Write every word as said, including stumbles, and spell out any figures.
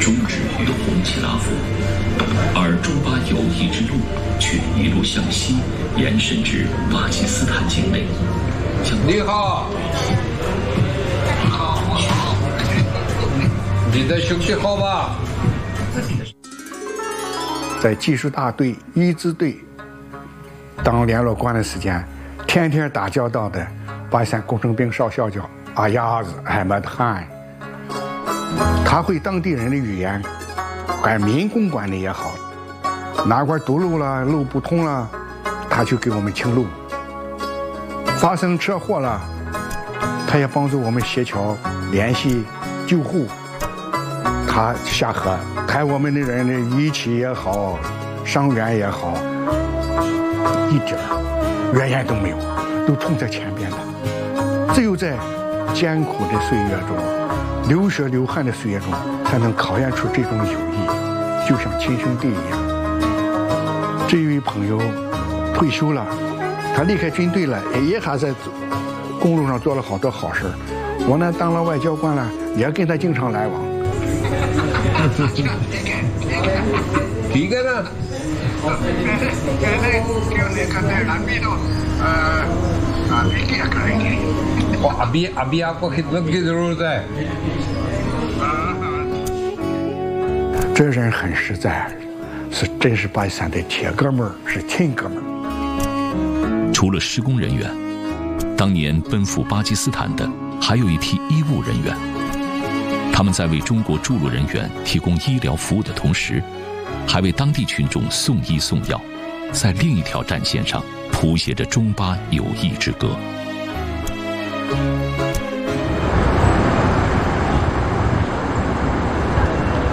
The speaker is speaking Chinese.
终止于红旗拉夫，而中巴友谊之路却一路向西延伸至巴基斯坦境内。 你好，你好，我好，你的兄弟好吗？ 在技术大队一支队当联络官的时间，天天打交道的巴基斯坦工程兵少校叫阿亚子艾麦特汗，他会当地人的语言，管民工管的也好，哪块堵路了，路不通了，他就给我们清路。发生车祸了，他也帮助我们协调联系救护。他下河看我们的人的仪器也好，伤员也好，一点怨言都没有，都冲在前边的。只有在艰苦的岁月中，流血流汗的岁月中，才能考验出这种友谊，就像亲兄弟一样。这位朋友退休了，他离开军队了，也还在公路上做了好多好事。我呢，当了外交官了，也跟他经常来往。 第一个呢？阿比阿比阿过去那个时候在。 这人很实在，是真是巴基斯坦的铁哥们儿，是亲哥们儿。 除了施工人员，当年奔赴巴基斯坦的还有一批医务人员。他们在为中国驻陆人员提供医疗服务的同时，还为当地群众送医送药，在另一条战线上谱写着中巴友谊之歌。